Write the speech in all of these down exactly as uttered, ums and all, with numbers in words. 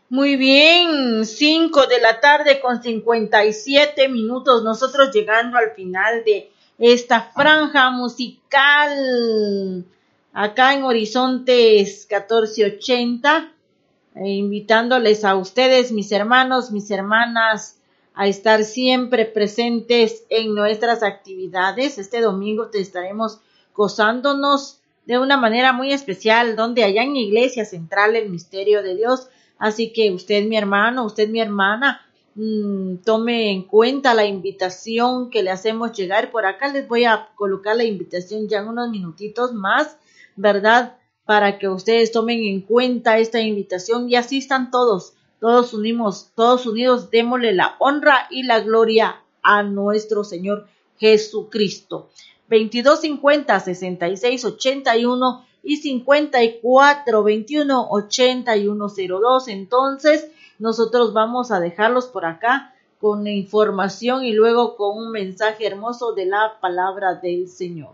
Muy bien, cinco de la tarde con cincuenta y siete minutos, nosotros llegando al final de esta franja musical, acá en Horizontes catorce ochenta, eh, invitándoles a ustedes, mis hermanos, mis hermanas, a estar siempre presentes en nuestras actividades. Este domingo te estaremos gozándonos de una manera muy especial, donde allá en Iglesia Central el Misterio de Dios. Así que usted, mi hermano, usted, mi hermana, mmm, tome en cuenta la invitación que le hacemos llegar. Por acá les voy a colocar la invitación ya en unos minutitos más, ¿verdad? Para que ustedes tomen en cuenta esta invitación y asistan todos, todos unimos, todos unidos, démosle la honra y la gloria a nuestro Señor Jesucristo. veintidós cincuenta, sesenta y seis ochenta y uno y cincuenta y cuatro veintiuno ochenta y uno cero dos. Entonces nosotros vamos a dejarlos por acá con la información y luego con un mensaje hermoso de la palabra del Señor.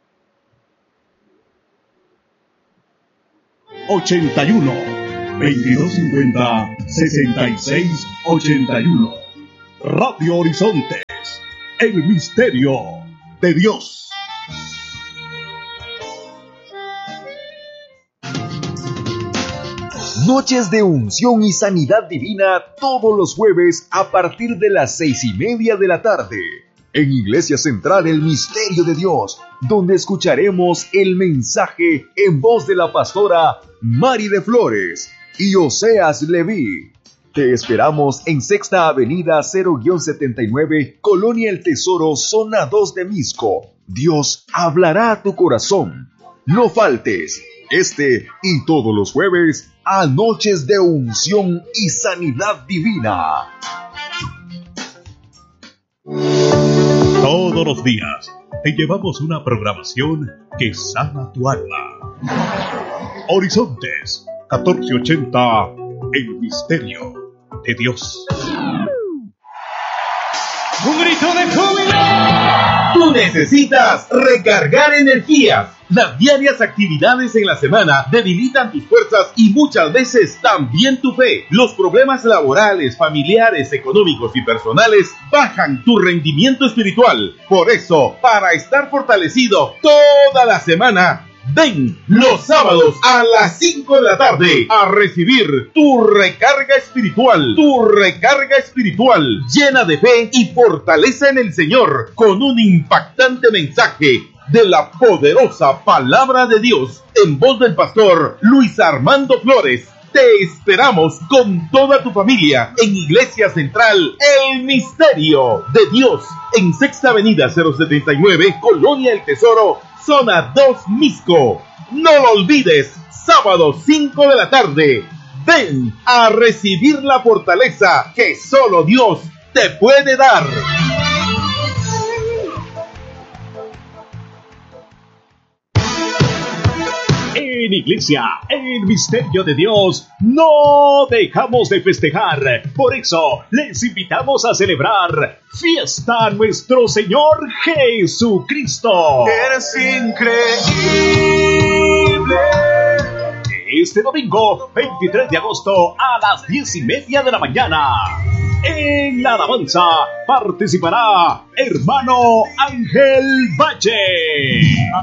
ochenta y uno, veintidós cincuenta, sesenta y seis ochenta y uno. Radio Horizontes, el misterio de Dios. Noches de unción y sanidad divina todos los jueves a partir de las seis y media de la tarde. En Iglesia Central el Misterio de Dios, donde escucharemos el mensaje en voz de la pastora Mari de Flores y Oseas Leví. Te esperamos en Sexta Avenida cero setenta y nueve, Colonia El Tesoro, Zona dos de Misco. Dios hablará a tu corazón. No faltes, este y todos los jueves, a Noches de Unción y Sanidad Divina. Todos los días te llevamos una programación que sana tu alma. Horizontes catorce ochenta, el misterio de Dios. ¡Un grito de júbilo! Tú necesitas recargar energías. Las diarias actividades en la semana debilitan tus fuerzas y muchas veces también tu fe. Los problemas laborales, familiares, económicos y personales bajan tu rendimiento espiritual. Por eso, para estar fortalecido toda la semana, ven los sábados a las cinco de la tarde a recibir tu recarga espiritual, tu recarga espiritual llena de fe y fortaleza en el Señor, con un impactante mensaje de la poderosa palabra de Dios en voz del pastor Luis Armando Flores. Te esperamos con toda tu familia en Iglesia Central El Misterio de Dios, en Sexta Avenida cero setenta y nueve, Colonia El Tesoro, Zona dos Misco. No lo olvides, sábado cinco de la tarde. Ven a recibir la fortaleza que solo Dios te puede dar. En Iglesia, el misterio de Dios, no dejamos de festejar. Por eso, les invitamos a celebrar Fiesta a Nuestro Señor Jesucristo. Eres increíble. Este domingo, veintitrés de agosto, a las diez y media de la mañana. En la alabanza participará hermano Ángel Valle.